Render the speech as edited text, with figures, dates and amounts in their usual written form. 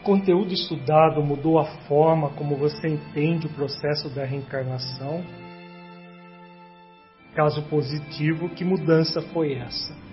conteúdo estudado mudou a forma como você entende o processo da reencarnação? Caso positivo, que mudança foi essa?